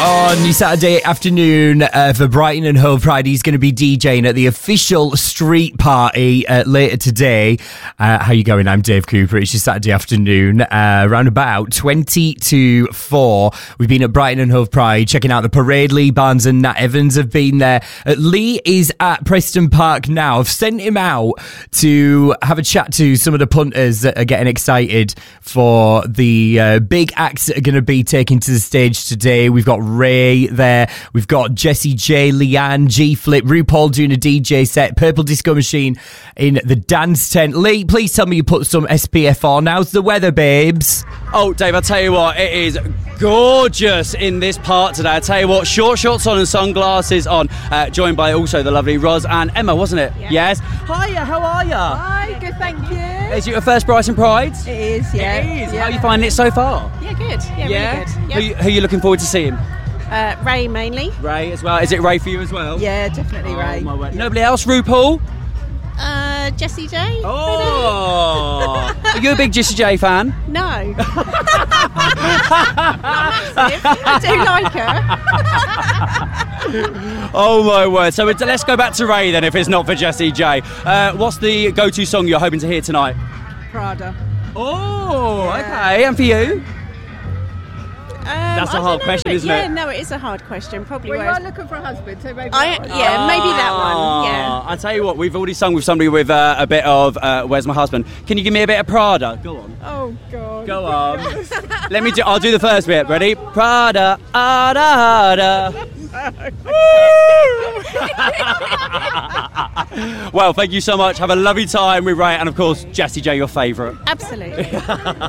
On Saturday afternoon for Brighton and Hove Pride, he's going to be DJing at the official street party later today. How you going? I'm Dave Cooper. It's your Saturday afternoon, around about 20 to 4. We've been at Brighton and Hove Pride, checking out the parade. Lee Barnes and Nat Evans have been there. Lee is at Preston Park now. I've sent him out to have a chat to some of the punters that are getting excited for the big acts that are going to be taking to the stage today. We've got Ray there. We've got Jessie J, Leanne, G-Flip, RuPaul doing a DJ set, Purple Disco Machine in the dance tent. Lee, please tell me you put some SPF on. How's the weather, babes? Oh, Dave, I'll tell you what, it is gorgeous in this part today. I tell you what, short shorts on and sunglasses on, joined by also the lovely Roz and Emma, wasn't it? Yeah. Yes. Hiya, how are you? Hi, good, thank you. Is it your first Brighton Pride? It is, yeah. It is. Yeah. How are you finding it so far? Yeah, good. Yeah, really good. Who are you looking forward to seeing? Ray mainly. Ray as well. Is it Ray for you as well? Yeah, definitely Ray. My word. Nobody else, RuPaul? Jessie J. Oh! Are you a big Jessie J fan? No. I do like her. Oh my word. So let's go back to Ray then if it's not for Jessie J. What's the go-to song you're hoping to hear tonight? Prada. Oh, okay. And for you? That's a hard question, isn't it? Yeah, no, it is a hard question. Probably. Well, you are looking for a husband, so maybe. Maybe that one. Yeah. I tell you what, we've already sung with somebody with a bit of "Where's My Husband." Can you give me a bit of Prada? Go on. Oh God. Go on. I'll do the first bit. Ready? Prada, Ada. Well, thank you so much. Have a lovely time with Ray, and of course, Jessie J, your favourite. Absolutely.